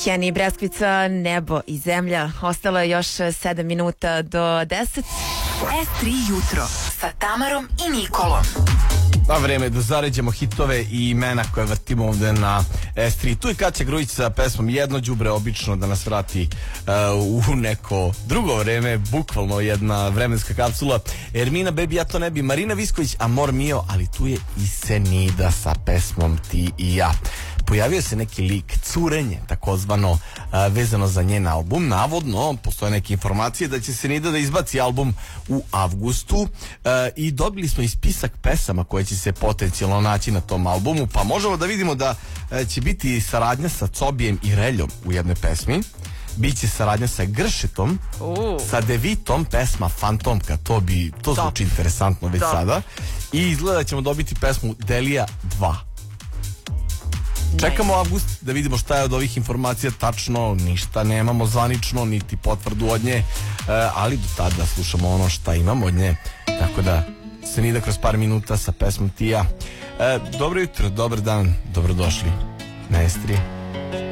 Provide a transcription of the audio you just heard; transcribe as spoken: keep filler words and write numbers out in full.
Kenny Breskvica, Nebo i zemlja. Ostalo je još sedam minuta do deset. S tri jutro sa Tamarom i Nikolom. Na vreme da zaređemo hitove i imena koje vrtimo ovde na S tri. Tu je Kaća Grujić sa pesmom Jedno đubre, obično da nas vrati uh, u neko drugo vreme, bukvalno jedna vremenska kapsula. Ermina, Baby, ja to ne bi, Marina Visković, Amor mio, ali tu je i Senida sa pesmom Ti i ja. Pojavio se neki lik, curenje, takozvano, uh, vezano za njen album. Navodno, postoje neke informacije da će Senida da izbaci album u avgustu uh, i dobili smo i spisak pesama koje će se potencijalno naći na tom albumu, pa možemo da vidimo da uh, će biti saradnja sa Cobijem i Reljom u jednoj pesmi. Biće saradnja sa Gršetom, uh. sa Devitom, pesma Fantomka, to bi, to zvuči interesantno već Top. sada. I izgleda da ćemo dobiti pesmu Delija dva. Čekamo avgust da vidimo šta je od ovih informacija tačno, ništa nemamo zvanično, niti potvrdu od nje, e, ali do tada slušamo ono šta imamo od nje, tako da Senida kroz par minuta sa pesmom Ti i ja. E, dobro jutro, dobar dan, dobrodošli na S tri.